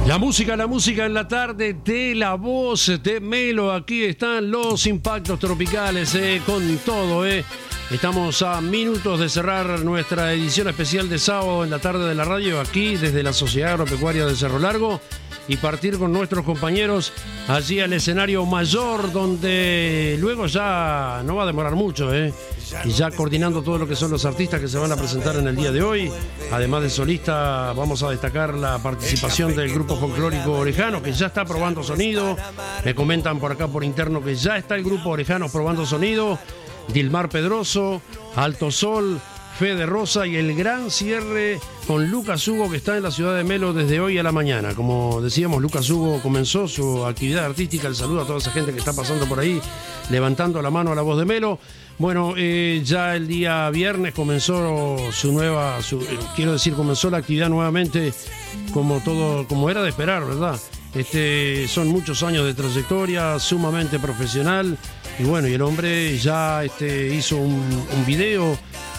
La música en la tarde de La Voz de Melo. Aquí están los impactos tropicales, con todo. Estamos a minutos de cerrar nuestra edición especial de sábado en la tarde de la radio, aquí desde la Sociedad Agropecuaria de Cerro Largo, y partir con nuestros compañeros allí al escenario mayor, donde luego ya no va a demorar mucho, y ya coordinando todo lo que son los artistas que se van a presentar en el día de hoy. Además de solista, vamos a destacar la participación del grupo folclórico Orejano, que ya está probando sonido. Me comentan por acá por interno que ya está el grupo Orejano probando sonido. Dilmar Pedroso, Alto Sol, Fede Rosa, y el gran cierre con Lucas Hugo, que está en la ciudad de Melo desde hoy a la mañana. Como decíamos, Lucas Hugo comenzó su actividad artística. El saludo a toda esa gente que está pasando por ahí, levantando la mano a La Voz de Melo. Bueno, ya el día viernes comenzó comenzó la actividad nuevamente, como era de esperar, ¿verdad? Son muchos años de trayectoria, sumamente profesional. Y bueno, y el hombre ya hizo un video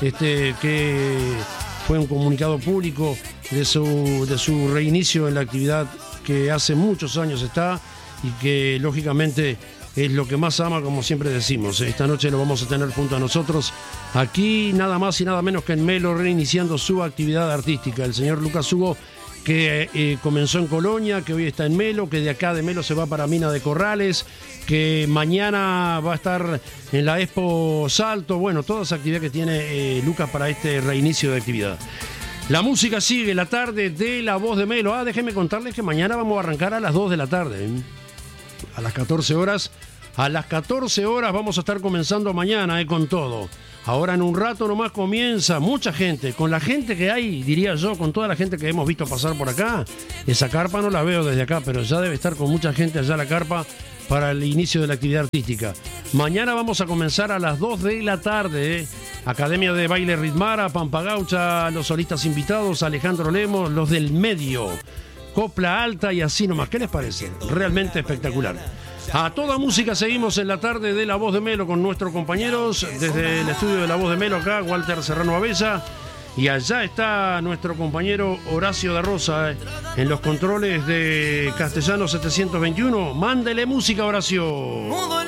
que fue un comunicado público de su reinicio en la actividad que hace muchos años está, y que lógicamente es lo que más ama, como siempre decimos. Esta noche lo vamos a tener junto a nosotros, aquí nada más y nada menos que en Melo, reiniciando su actividad artística. El señor Lucas Hugo, que comenzó en Colonia, que hoy está en Melo, que de acá de Melo se va para Mina de Corrales, que mañana va a estar en la Expo Salto. Bueno, toda esa actividad que tiene Lucas para este reinicio de actividad. La música sigue, la tarde de La Voz de Melo. Déjenme contarles que mañana vamos a arrancar a las 2 de la tarde, a las 14 horas. A las 14 horas vamos a estar comenzando mañana, con todo. Ahora en un rato nomás comienza mucha gente, con la gente que hay, diría yo, con toda la gente que hemos visto pasar por acá. Esa carpa no la veo desde acá, pero ya debe estar con mucha gente allá la carpa para el inicio de la actividad artística. Mañana vamos a comenzar a las 2 de la tarde, Academia de Baile Ritmara, Pampa Gaucha, los solistas invitados, Alejandro Lemos, los del medio, Copla Alta y así nomás. ¿Qué les parece? Realmente espectacular. A toda música seguimos en la tarde de La Voz de Melo con nuestros compañeros desde el estudio de La Voz de Melo acá, Walter Serrano Abella, y allá está nuestro compañero Horacio da Rosa en los controles de Castellano 721. Mándele música, Horacio.